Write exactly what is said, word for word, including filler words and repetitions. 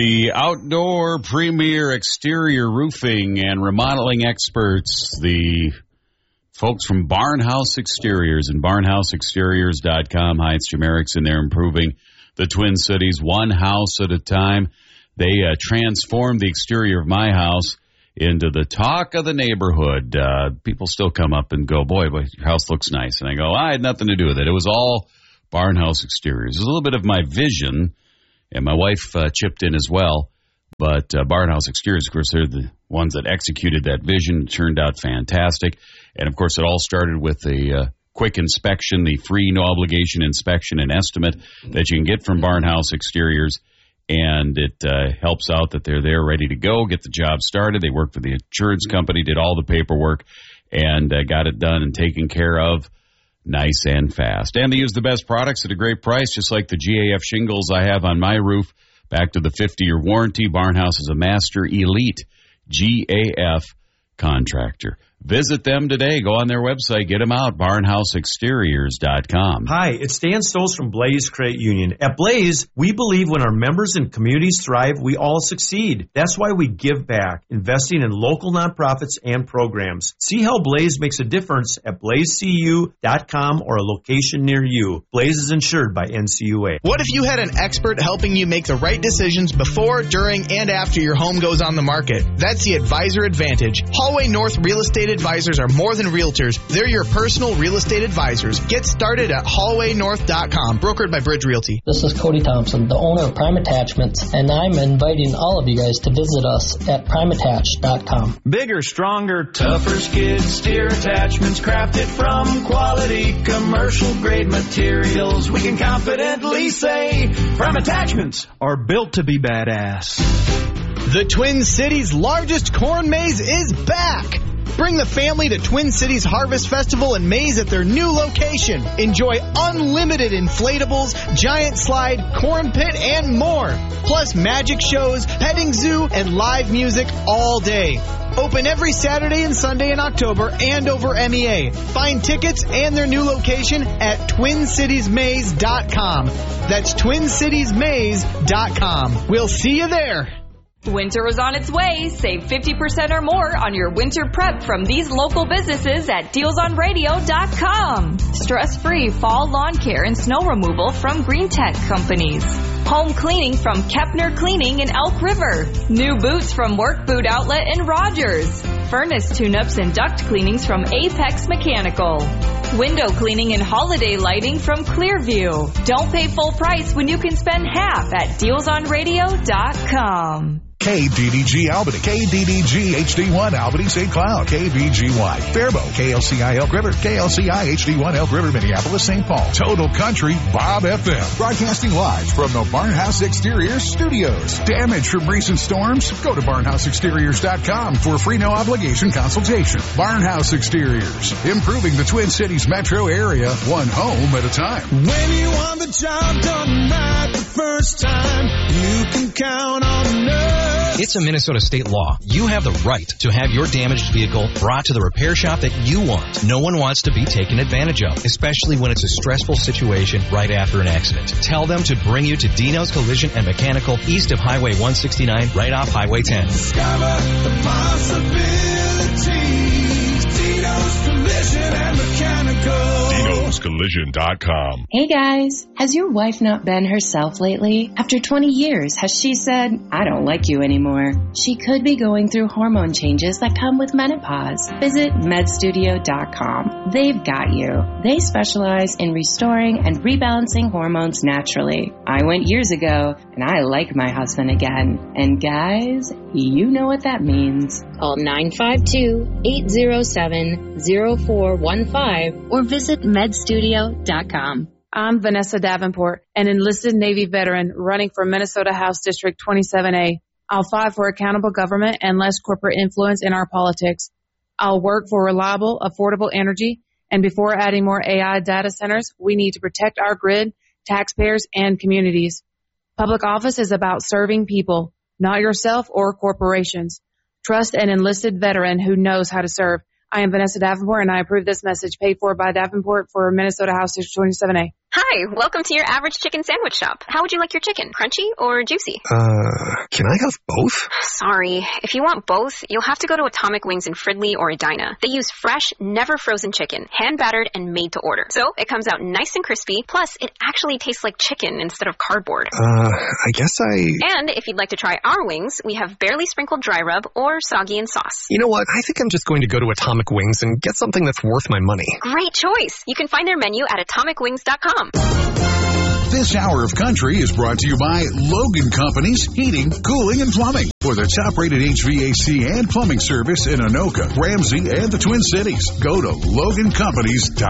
The outdoor premier exterior roofing and remodeling experts, the folks from Barnhouse Exteriors and barnhouse exteriors dot com. Hi, it's Jim Erickson. They're improving the Twin Cities one house at a time. They uh, transformed the exterior of my house into the talk of the neighborhood. Uh, people still come up and go, boy, boy, your house looks nice. And I go, I had nothing to do with it. It was all Barnhouse Exteriors. It was a little bit of my vision. And my wife uh, chipped in as well. But uh, Barnhouse Exteriors, of course, they're the ones that executed that vision. It turned out fantastic. And, of course, it all started with a uh, quick inspection, the free, no-obligation inspection and estimate that you can get from Barnhouse Exteriors. And it uh, helps out that they're there ready to go, get the job started. They worked for the insurance company, did all the paperwork, and uh, got it done and taken care of. Nice and fast. And they use the best products at a great price, just like the G A F shingles I have on my roof. Back to the fifty-year warranty. Barnhouse is a master elite G A F contractor. Visit them today. Go on their website. Get them out. barnhouse exteriors dot com. Hi, it's Dan Stolz from Blaze Credit Union. At Blaze, we believe when our members and communities thrive, we all succeed. That's why we give back, investing in local nonprofits and programs. See how Blaze makes a difference at blaze c u dot com or a location near you. Blaze is insured by N C U A. What if you had an expert helping you make the right decisions before, during, and after your home goes on the market? That's the Advisor Advantage. Hallway North Real Estate Advisors are more than realtors. They're your personal real estate advisors. Get started at hallway north dot com, brokered by Bridge Realty. This is Cody Thompson, the owner of Prime Attachments, and I'm inviting all of you guys to visit us at prime attach dot com. Bigger, stronger, tougher skid steer attachments crafted from quality commercial grade materials. We can confidently say Prime Attachments are built to be badass. The Twin Cities' largest corn maze is back. Bring the family to Twin Cities Harvest Festival and Maze at their new location. Enjoy unlimited inflatables, giant slide, corn pit, and more. Plus magic shows, petting zoo, and live music all day. Open every Saturday and Sunday in October and over M E A. Find tickets and their new location at twin cities maze dot com. That's twin cities maze dot com. We'll see you there. Winter is on its way. Save fifty percent or more on your winter prep from these local businesses at deals on radio dot com. Stress-free fall lawn care and snow removal from Green Tech Companies. Home cleaning from Kepner Cleaning in Elk River. New boots from Work Boot Outlet in Rogers. Furnace tune-ups and duct cleanings from Apex Mechanical. Window cleaning and holiday lighting from Clearview. Don't pay full price when you can spend half at deals on radio dot com. K D D G Albany, K D D G H D one Albany, Saint Cloud, K V G Y Faribault, K L C I Elk River, K L C I H D one Elk River, Minneapolis, Saint Paul. Total Country, Bob F M. Broadcasting live from the Barnhouse Exteriors Studios. Damage from recent storms? Go to barnhouse exteriors dot com for a free no obligation consultation. Barnhouse Exteriors, improving the Twin Cities metro area, one home at a time. When you want the job done right the first time, you can count on us. It's a Minnesota state law. You have the right to have your damaged vehicle brought to the repair shop that you want. No one wants to be taken advantage of, especially when it's a stressful situation right after an accident. Tell them to bring you to Dino's Collision and Mechanical east of Highway one sixty-nine, right off Highway ten. Discover the possibilities. Dino's Collision and Mechanical. Dinos Collision dot com. Hey guys, has your wife not been herself lately? After twenty years, has she said, I don't like you anymore? She could be going through hormone changes that come with menopause. Visit med studio dot com. They've got you. They specialize in restoring and rebalancing hormones naturally. I went years ago, and I like my husband again. And guys, you know what that means. Call nine five two, eight zero seven, zero four one five or visit med studio dot com. I'm Vanessa Davenport, an enlisted Navy veteran running for Minnesota House District twenty-seven A. I'll fight for accountable government and less corporate influence in our politics. I'll work for reliable, affordable energy, and before adding more A I data centers, we need to protect our grid, taxpayers, and communities. Public office is about serving people, not yourself or corporations. Trust an enlisted veteran who knows how to serve. I am Vanessa Davenport, and I approve this message paid for by Davenport for Minnesota House District twenty-seven A. Hi, welcome to your average chicken sandwich shop. How would you like your chicken? Crunchy or juicy? Uh, can I have both? Sorry. If you want both, you'll have to go to Atomic Wings in Fridley or Edina. They use fresh, never frozen chicken, hand battered and made to order. So it comes out nice and crispy, plus it actually tastes like chicken instead of cardboard. Uh, I guess I... And if you'd like to try our wings, we have barely sprinkled dry rub or soggy in sauce. You know what? I think I'm just going to go to Atomic Wings and get something that's worth my money. Great choice. You can find their menu at atomic wings dot com. This hour of country is brought to you by Logan Companies, Heating, Cooling, and Plumbing. For the top-rated H V A C and plumbing service in Anoka, Ramsey, and the Twin Cities, go to logan companies dot com.